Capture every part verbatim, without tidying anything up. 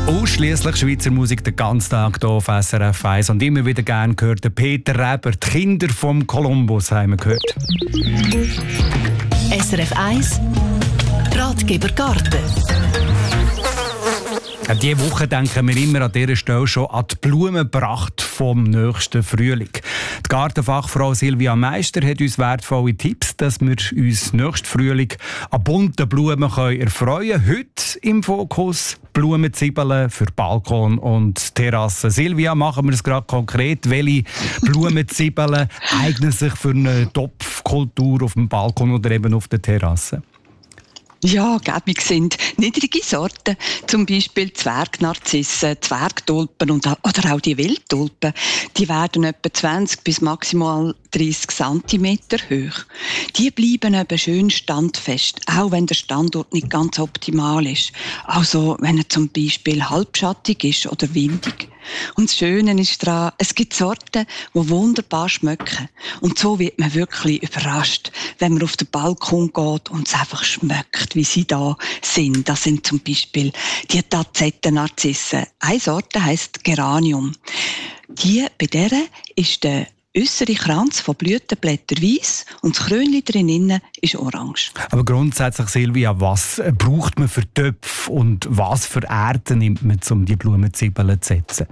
Ausschliesslich Schweizer Musik den ganzen Tag hier auf S R F eins. Und immer wieder gerne gehört der Peter Reber, die Kinder vom Kolumbus haben wir gehört. S R F eins Ratgeber Garten. Ja, diese Woche denken wir immer an dieser Stelle schon an die Blumenpracht vom nächsten Frühling. Die Gartenfachfrau Silvia Meister hat uns wertvolle Tipps, dass wir uns nächsten Frühling an bunten Blumen erfreuen können. Heute im Fokus Blumenzwiebeln für Balkon und Terrasse. Silvia, machen wir es gerade konkret. Welche Blumenzwiebeln eignen sich für eine Topfkultur auf dem Balkon oder eben auf der Terrasse? Ja, gäbig sind niedrige Sorten, zum Beispiel Zwergnarzissen, Zwergtulpen und, oder auch die Wildtulpen. Die werden etwa zwanzig bis maximal dreißig Zentimeter hoch. Die bleiben eben schön standfest, auch wenn der Standort nicht ganz optimal ist. Also wenn er zum Beispiel halbschattig ist oder windig. Und das Schöne ist daran, es gibt Sorten, die wunderbar schmecken. Und so wird man wirklich überrascht, wenn man auf den Balkon geht und es einfach schmeckt, wie sie da sind. Das sind zum Beispiel die Tazettennarzissen. Eine Sorte heisst Geranium. Die, bei der ist der äußere Kranz von Blütenblättern weiss und das Krönchen drinnen ist orange. Aber grundsätzlich, Silvia, was braucht man für Töpfe und was für Erden nimmt man, um die Blumenzwiebeln zu setzen?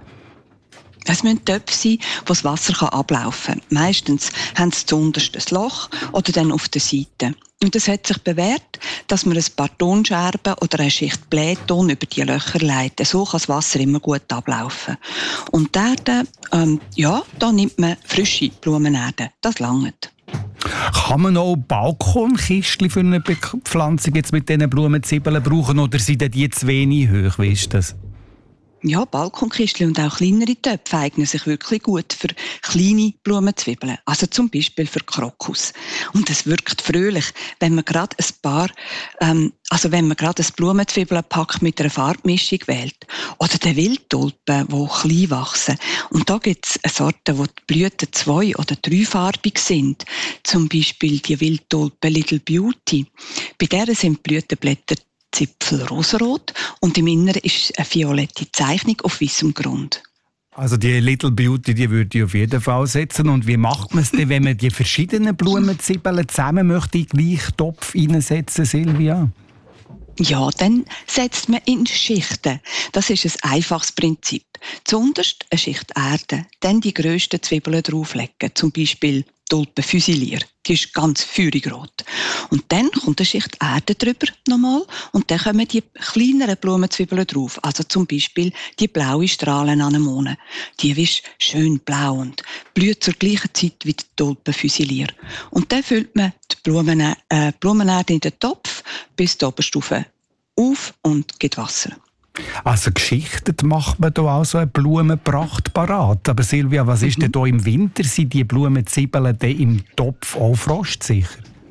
Es müssen Töpfe sein, wo das Wasser ablaufen kann. Meistens haben sie zuunterst ein Loch oder dann auf der Seite. Und es hat sich bewährt, dass man ein paar Tonscherben oder eine Schicht Blähton über die Löcher legt. So kann das Wasser immer gut ablaufen. Und Erde, ähm, ja, da nimmt man frische Blumenerde. Das langt. Kann man auch Balkonkistchen für eine Bepflanzung jetzt mit diesen Blumenzwiebeln brauchen oder sind die zu wenig hoch? Wie ist das? Ja, Balkonkistchen und auch kleinere Töpfe eignen sich wirklich gut für kleine Blumenzwiebeln. Also zum Beispiel für Krokus. Und es wirkt fröhlich, wenn man gerade ein paar, ähm, also wenn man gerade ein Blumenzwiebelpack mit einer Farbmischung wählt. Oder den Wildtulpen, die klein wachsen. Und da gibt es eine Sorte, wo die Blüten zwei- oder dreifarbig sind. Zum Beispiel die Wildtulpe Little Beauty. Bei der sind die Blütenblätter Zipfel rosarot und im Inneren ist eine violette Zeichnung auf weißem Grund. Also die Little Beauty, die würde ich auf jeden Fall setzen. Und wie macht man es denn, wenn man die verschiedenen Blumenzwiebeln zusammen möchte in den gleichen Topf reinsetzen, Silvia? Ja, dann setzt man in Schichten. Das ist ein einfaches Prinzip. Zuunterst eine Schicht Erde, dann die grössten Zwiebeln drauflegen, zum Beispiel Tulpe Fusilier. Die ist ganz feurig rot. Und dann kommt eine Schicht Erde drüber nochmal und dann kommen die kleineren Blumenzwiebeln drauf. Also zum Beispiel die blaue Strahlenanemone. Die ist schön blau und blüht zur gleichen Zeit wie die Tulpe Fusilier. Und dann füllt man die Blumen, äh, Blumenerde in den Topf bis die Oberstufe auf und gibt Wasser. Also geschichtet macht man hier auch so eine Blumenpracht parat. Aber Silvia, was ist mhm. denn hier im Winter? Sind die Blumenzwiebeln denn im Topf auch frostsicher?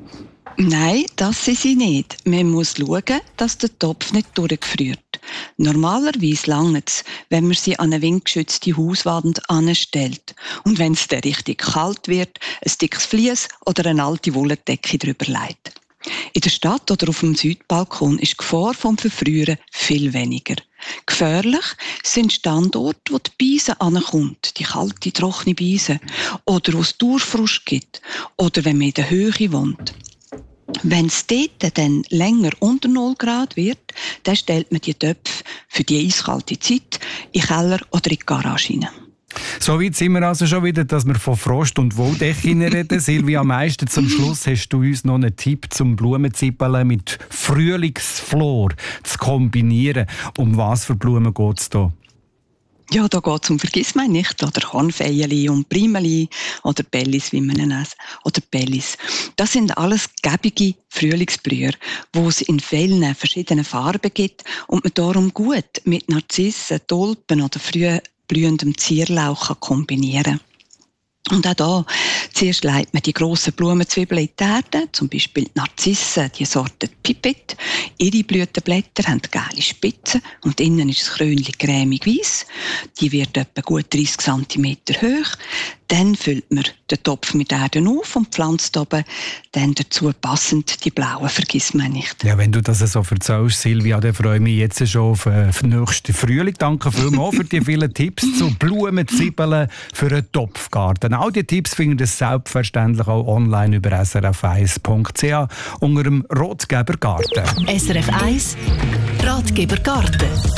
Nein, das sind sie nicht. Man muss schauen, dass der Topf nicht durchgefriert. Normalerweise langt es, wenn man sie an eine windgeschützte Hauswand anstellt. Und wenn es dann richtig kalt wird, ein dickes Vlies oder eine alte Wolldecke drüber legt. In der Stadt oder auf dem Südbalkon ist die Gefahr vom Verfrieren viel weniger. Gefährlich sind Standorte, wo die Beise ankommt, die kalte, trockene Beise, oder wo es Durchfrost gibt, oder wenn man in der Höhe wohnt. Wenn es dort dann länger unter null Grad wird, dann stellt man die Töpfe für die eiskalte Zeit in den Keller oder in die Garage hinein. So weit sind wir also schon wieder, dass wir von Frost und Wolldecken reden. Silvia Meister, zum Schluss hast du uns noch einen Tipp zum Blumenzwiebeln mit Frühlingsflor zu kombinieren. Um was für Blumen geht es da? Ja, da geht es um Vergissmeinnicht oder Kornfeili und Primeli oder Bellis, wie man nennt, oder Bellis. Das sind alles gäbige Frühlingsblüher, wo es in vielen verschiedenen Farben gibt und man darum gut mit Narzissen, Tulpen oder früh blühendem Zierlauch kann kombinieren. Und auch da, zuerst legt man die grossen Blumenzwiebeln in die Erde, zum Beispiel die Narzissen, die Sorte Pipette. Ihre Blütenblätter haben geile Spitzen und innen ist das Krönchen cremig weiss. Die wird etwa gut dreißig Zentimeter hoch. Dann füllt man den Topf mit Erde auf und pflanzt oben dann dazu passend die blauen Vergissmeinnicht. Ja, wenn du das so erzählst, Silvia, dann freue ich mich jetzt schon auf den nächsten Frühling. Danke vielmals für die vielen Tipps zu Blumen, Zwiebeln für einen Topfgarten. All die Tipps finden ihr selbstverständlich auch online über s r f eins punkt c h unter dem Ratgeber Garten. S R F eins Ratgeber Garten.